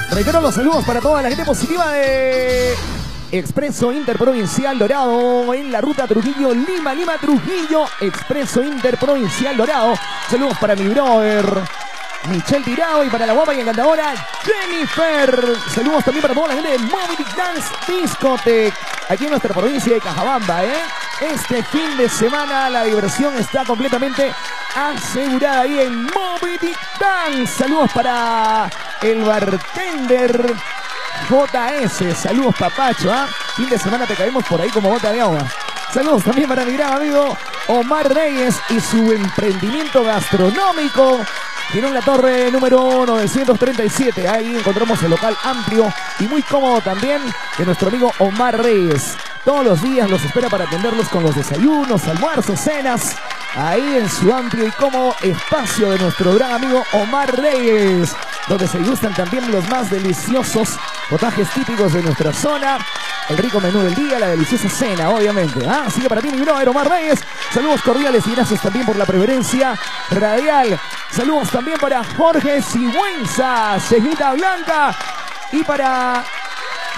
Reitero los saludos para toda la gente positiva de Expreso Interprovincial Dorado en la ruta Trujillo-Lima, Lima-Trujillo, Expreso Interprovincial Dorado. Saludos para mi brother Michelle Tirado y para la guapa y encantadora Jennifer. Saludos también para toda la gente de Moby Dick Dance Discotech aquí en nuestra provincia de Cajabamba, Este fin de semana la diversión está completamente asegurada ahí en Moby Dick Dance. Saludos para el bartender JS. Saludos, papacho, Fin de semana te caemos por ahí como bota de agua. Saludos también para mi gran amigo Omar Reyes y su emprendimiento gastronómico. Girón La Torre número 937. Ahí encontramos el local amplio y muy cómodo también de nuestro amigo Omar Reyes. Todos los días los espera para atenderlos con los desayunos, almuerzos, cenas. Ahí en su amplio y cómodo espacio de nuestro gran amigo Omar Reyes, donde se gustan también los más deliciosos potajes típicos de nuestra zona, el rico menú del día, la deliciosa cena, obviamente. Así que para ti, mi brother Omar Reyes, saludos cordiales y gracias también por la preferencia radial. Saludos también para Jorge Sigüenza, Cejita Blanca, y para